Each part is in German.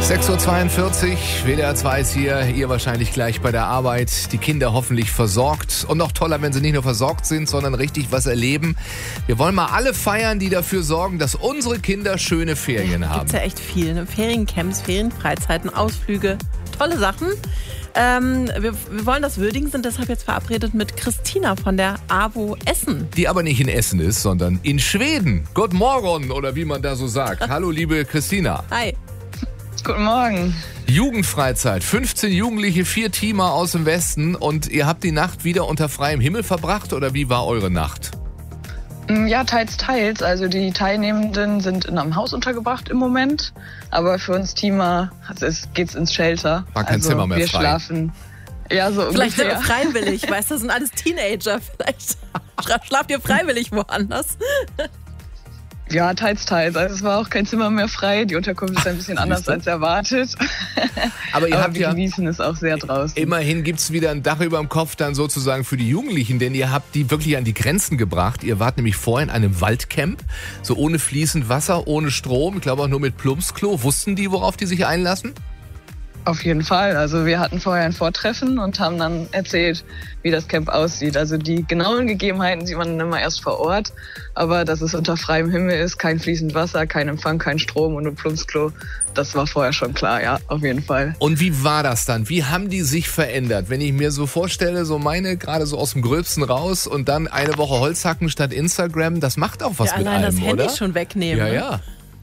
6.42 Uhr, WDR 2 ist hier, ihr wahrscheinlich gleich bei der Arbeit, die Kinder hoffentlich versorgt und noch toller, wenn sie nicht nur versorgt sind, sondern richtig was erleben. Wir wollen mal alle feiern, die dafür sorgen, dass unsere Kinder schöne Ferien haben. Gibt's ja echt viel, ne? Feriencamps, Ferienfreizeiten, Ausflüge, tolle Sachen. Wir wollen das würdigen, sind deshalb jetzt verabredet mit Christina von der AWO Essen. Die aber nicht in Essen ist, sondern in Schweden. Guten Morgen, oder wie man da so sagt. Hallo, liebe Christina. Hi. Guten Morgen. Jugendfreizeit, 15 Jugendliche, 4 Teamer aus dem Westen und ihr habt die Nacht wieder unter freiem Himmel verbracht oder wie war eure Nacht? Ja, teils, teils. Also die Teilnehmenden sind in einem Haus untergebracht im Moment, aber für uns Teamer geht's ins Shelter. War kein Zimmer mehr wir frei. Schlafen. Ja, so Vielleicht ungefähr. freiwillig, weißt du, das sind alles Teenager. Vielleicht schlaft ihr freiwillig woanders. Ja, teils, teils. Also es war auch kein Zimmer mehr frei. Die Unterkunft ist ein bisschen anders als erwartet. Aber ihr habt wir ja genießen es auch sehr draußen. immerhin gibt's wieder ein Dach über dem Kopf dann sozusagen für die Jugendlichen, denn ihr habt die wirklich an die Grenzen gebracht. Ihr wart nämlich vorher in einem Waldcamp, so ohne fließend Wasser, ohne Strom, ich glaube auch nur mit Plumpsklo. Wussten die, worauf die sich einlassen? Auf jeden Fall. Also wir hatten vorher ein Vortreffen und haben dann erzählt, wie das Camp aussieht. Also die genauen Gegebenheiten sieht man immer erst vor Ort. Aber dass es unter freiem Himmel ist, kein fließend Wasser, kein Empfang, kein Strom und ein Plumpsklo, das war vorher schon klar, ja, auf jeden Fall. Und wie war das dann? Wie haben die sich verändert? Wenn ich mir so vorstelle, so meine gerade so aus dem Gröbsten raus und dann eine Woche Holzhacken statt Instagram, das macht auch was Ja, mit allein einem, das Handy oder? schon wegnehmen. Ja, ne? ja.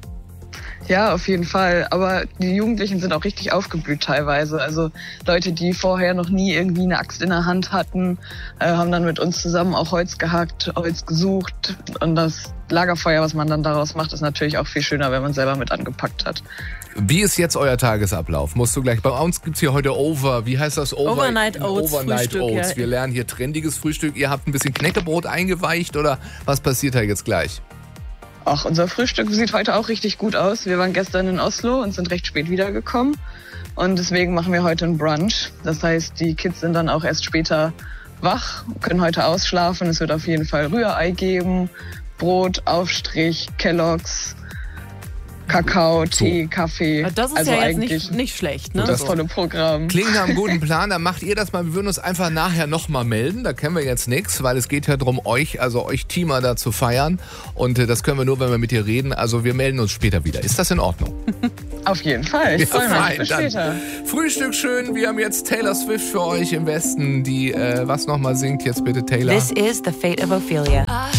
Ja, auf jeden Fall. Aber die Jugendlichen sind auch richtig aufgeblüht teilweise. Also Leute, die vorher noch nie irgendwie eine Axt in der Hand hatten, haben dann mit uns zusammen auch Holz gehackt, Holz gesucht. Und das Lagerfeuer, was man dann daraus macht, ist natürlich auch viel schöner, wenn man selber mit angepackt hat. Wie ist jetzt euer Tagesablauf? Musst du gleich, bei uns gibt's hier heute wie heißt das? Overnight Oats Overnight Frühstück, Oats. ja. Wir lernen hier trendiges Frühstück. Ihr habt ein bisschen Knäckebrot eingeweicht oder was passiert da jetzt gleich? Ach, unser Frühstück sieht heute auch richtig gut aus. Wir waren gestern in Oslo und sind recht spät wiedergekommen. Und deswegen machen wir heute einen Brunch. Das heißt, die Kids sind dann auch erst später wach, können heute ausschlafen. Es wird auf jeden Fall Rührei geben, Brot, Aufstrich, Kelloggs, Kakao, Tee, Kaffee. Das ist also ja jetzt eigentlich nicht schlecht, ne? das volle Programm. Klingt nach einem guten Plan, dann macht ihr das mal. Wir würden uns einfach nachher nochmal melden. Da kennen wir jetzt nichts, weil es geht ja darum, euch Teamer da zu feiern. Und das können wir nur, wenn wir mit dir reden. Also wir melden uns später wieder. Ist das in Ordnung? Auf jeden Fall. Ich freue mich. Bis dann. später. Frühstück schön. Wir haben jetzt Taylor Swift für euch im Westen, die was nochmal singt. Jetzt bitte Taylor. This is the fate of Ophelia.